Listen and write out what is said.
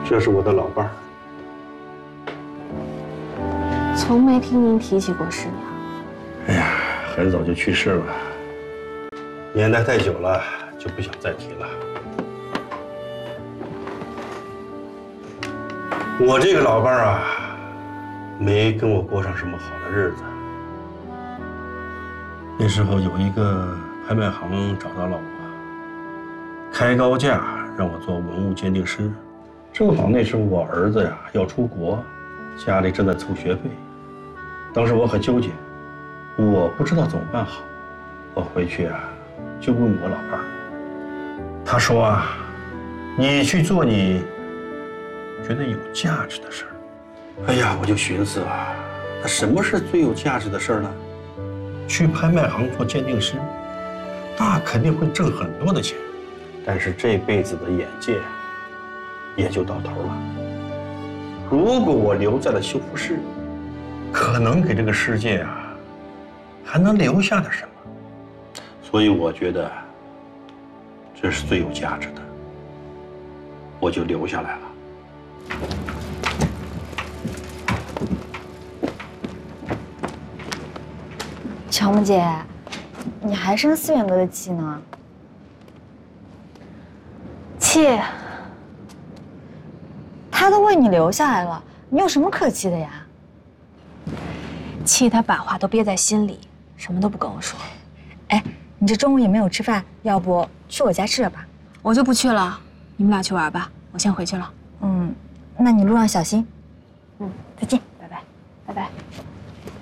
这是我的老伴儿。 从没听您提起过师娘。 哎呀，很早就去世了，年代太久了，就不想再提了。我这个老伴儿啊，没跟我过上什么好的日子。那时候有一个拍卖行找到了我，开高价让我做文物鉴定师。正好那时候我儿子呀要出国，家里正在凑学费，当时我很纠结，我不知道怎么办好。我回去啊就问我老伴儿，他说啊，你去做你觉得有价值的事儿。哎呀，我就寻思啊，那什么是最有价值的事儿呢？去拍卖行做鉴定师，那肯定会挣很多的钱，但是这辈子的眼界也就到头了。如果我留在了修复室，可能给这个世界啊还能留下点什么。所以我觉得这是最有价值的，我就留下来了。 乔木姐，你还生思远哥的气呢？气？他都为你留下来了，你有什么可气的呀？ 气他把话都憋在心里，什么都不跟我说。 哎，你这中午也没有吃饭，要不去我家吃了吧？ 我就不去了，你们俩去玩吧，我先回去了。 那你路上小心。 再见，拜拜，拜拜。